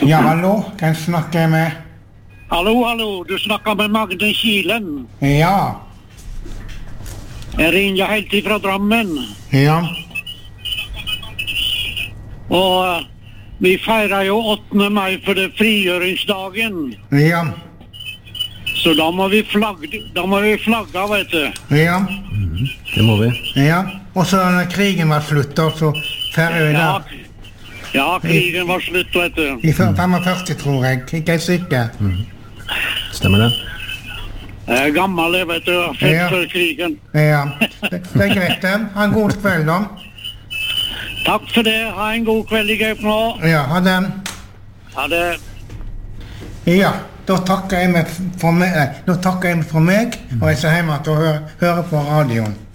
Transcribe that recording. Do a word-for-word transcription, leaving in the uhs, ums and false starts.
Ja, hallo, kan jeg snakke med? Hallo, hallo, du snakker med Magne Kilen. Ja. Jeg ringer helt ifra Drammen. Ja. Og uh, vi feirer jo åttende mai for det frigjøringsdagen. Ja. Så da må vi flagge, da må vi flagge, vet du. Ja. Mm, det må vi. Ja. Og så når krigen var slutt, da, så feirer vi Ja, det. ja, krigen var slutt, vet du. I femogførti, tror jeg. Ikke er sikker. Mm. Stemmer det? Jeg er gammel, jeg, vet du. Født Ja. før krigen. Ja. Det, det er greit, det. Ha en god kveld, da. Takk for det. Ha en god kveld i Gaup nå. Ja, ha den. Ha det. Ja, da takker jeg meg for meg, nå takker jeg meg for meg, og jeg ser hjemme til å høre, høre på radioen.